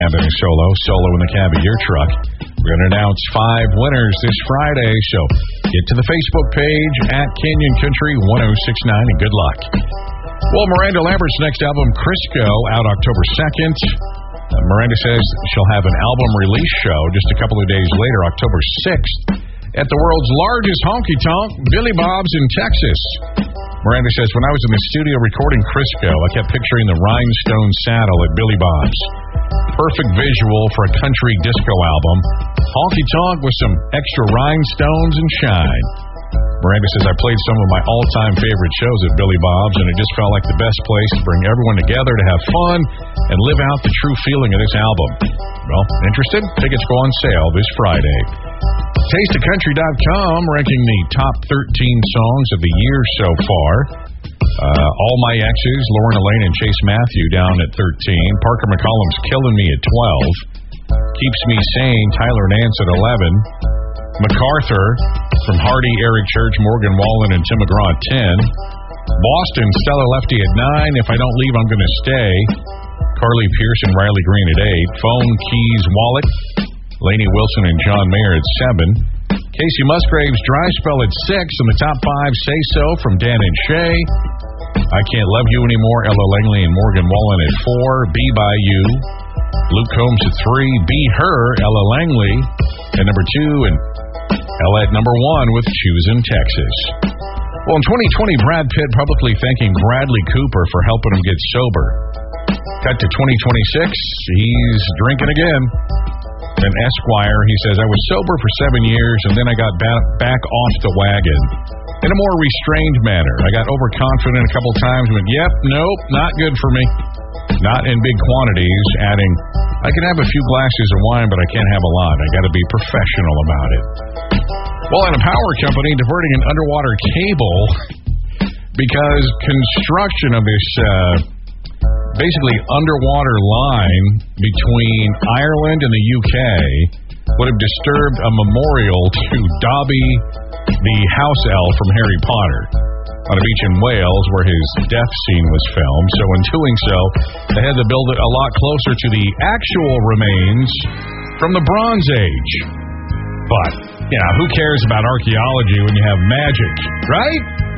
cab in a solo in the cab of your truck. We're going to announce 5 winners this Friday, so get to the Facebook page at Canyon Country 1069 and good luck. Well, Miranda Lambert's next album, Crisco, out October 2nd. Miranda says she'll have an album release show just a couple of days later, October 6th, at the world's largest honky-tonk, Billy Bob's in Texas. Miranda says, when I was in the studio recording Crisco, I kept picturing the rhinestone saddle at Billy Bob's. Perfect visual for a country disco album. Honky-tonk with some extra rhinestones and shine. Miranda says, I played some of my all-time favorite shows at Billy Bob's, and it just felt like the best place to bring everyone together to have fun and live out the true feeling of this album. Well, interested? Tickets go on sale this Friday. TasteOfCountry.com ranking the top 13 songs of the year so far. All My Exes, Lauren Elaine and Chase Matthew down at 13. Parker McCollum's Killing Me at 12. Keeps Me Sane, Tyler Nance at 11. MacArthur from Hardy, Eric Church, Morgan Wallen, and Tim McGraw at 10. Boston, Stella Lefty at 9. If I Don't Leave, I'm Gonna Stay. Carly Pierce and Riley Green at 8. Phone, Keys, Wallet. Lainey Wilson and John Mayer at 7. Casey Musgraves, Dry Spell at 6. In the top 5, Say So from Dan and Shay. I Can't Love You Anymore, Ella Langley and Morgan Wallen at 4. Be By You. Luke Combs at 3. Be Her, Ella Langley at number 2. And Ella at number 1 with Choosing Texas. Well, in 2020, Brad Pitt publicly thanking Bradley Cooper for helping him get sober. Cut to 2026, he's drinking again. Then Esquire, he says, I was sober for 7 years, and then I got back off the wagon in a more restrained manner. I got overconfident a couple times and went, yep, nope, not good for me. Not in big quantities, adding, I can have a few glasses of wine, but I can't have a lot. I got to be professional about it. Well, and a power company diverting an underwater cable because construction of this basically underwater line between Ireland and the UK would have disturbed a memorial to Dobby, the house elf from Harry Potter, on a beach in Wales where his death scene was filmed. So in doing so, they had to build it a lot closer to the actual remains from the Bronze Age. But, yeah, who cares about archaeology when you have magic, right?